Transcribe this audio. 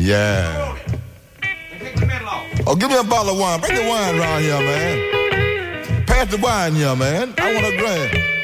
Yeah. Oh, give me a bottle of wine. Bring the wine around here, man. Pass the wine here, man. I want a drink.